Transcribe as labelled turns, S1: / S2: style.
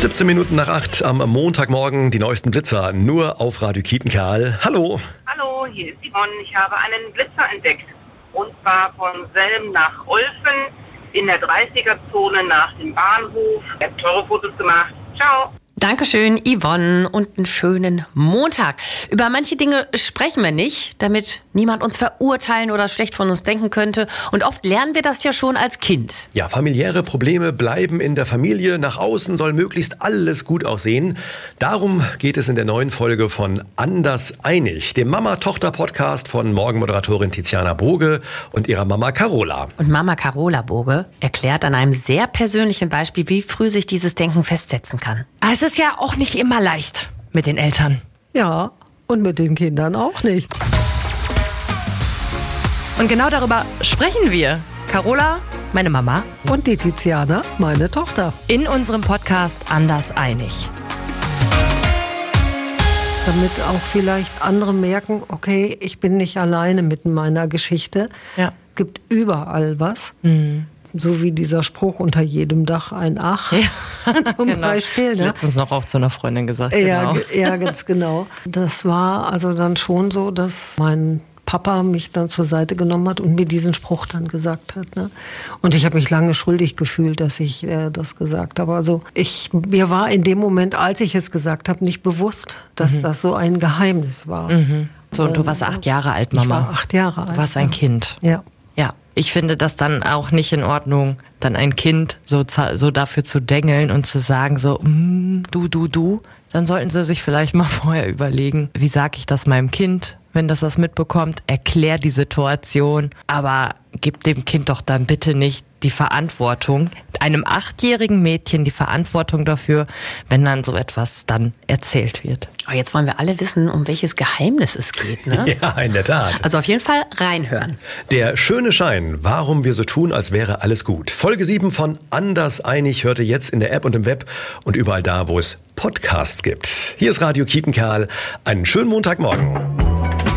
S1: 17 Minuten nach 8 am Montagmorgen, die neuesten Blitzer, nur auf Radio Kietenkerl. Hallo.
S2: Hallo, hier ist Yvonne. Ich habe einen Blitzer entdeckt. Und zwar von Selm nach Olfen in der 30er-Zone nach dem Bahnhof. Ich habe teure Fotos gemacht. Ciao.
S3: Dankeschön, Yvonne, und einen schönen Montag. Über manche Dinge sprechen wir nicht, damit niemand uns verurteilen oder schlecht von uns denken könnte. Und oft lernen wir das ja schon als Kind.
S1: Ja, familiäre Probleme bleiben in der Familie. Nach außen soll möglichst alles gut aussehen. Darum geht es in der neuen Folge von Anders einig, dem Mama-Tochter-Podcast von Morgenmoderatorin Tiziana Boge und ihrer Mama Carola.
S3: Und Mama Carola Boge erklärt an einem sehr persönlichen Beispiel, wie früh sich dieses Denken festsetzen kann.
S4: Es ist ja auch nicht immer leicht mit den Eltern.
S5: Ja, und mit den Kindern auch nicht.
S4: Und genau darüber sprechen wir. Carola, meine Mama,
S5: Und die Tiziana, meine Tochter.
S4: in unserem Podcast Anders einig.
S5: Damit auch vielleicht andere merken, okay, ich bin nicht alleine mit meiner Geschichte.
S4: Ja.
S5: Gibt überall was. So wie dieser Spruch, unter jedem Dach ein Ach, zum Beispiel. Ne?
S4: Letztens noch auch zu einer Freundin gesagt.
S5: Ja,
S4: Genau.
S5: ja, ganz genau. Das war also dann schon so, dass mein Papa mich dann zur Seite genommen hat und mir diesen Spruch dann gesagt hat. Ne? Und ich habe mich lange schuldig gefühlt, dass ich das gesagt habe. Also mir war in dem Moment, als ich es gesagt habe, nicht bewusst, dass das so ein Geheimnis war.
S4: So, und du warst 8 Jahre alt, Mama.
S5: Ich war 8 Jahre alt.
S4: Du warst ein Kind.
S5: Ja.
S4: Ja, ich finde das dann auch nicht in Ordnung, dann ein Kind so dafür zu dengeln und zu sagen so, du. Dann sollten sie sich vielleicht mal vorher überlegen, wie sage ich das meinem Kind, wenn das mitbekommt, erklär die Situation, aber gib dem Kind doch dann bitte nicht die Verantwortung, einem 8-jährigen Mädchen die Verantwortung dafür, wenn dann so etwas dann erzählt wird.
S3: Aber jetzt wollen wir alle wissen, um welches Geheimnis es geht, ne?
S1: Ja, in der Tat.
S3: Also auf jeden Fall reinhören.
S1: Der schöne Schein, warum wir so tun, als wäre alles gut. Folge 7 von Anders einig hört ihr jetzt in der App und im Web und überall da, wo es Podcasts gibt. Hier ist Radio Kietenkerl. Einen schönen Montagmorgen.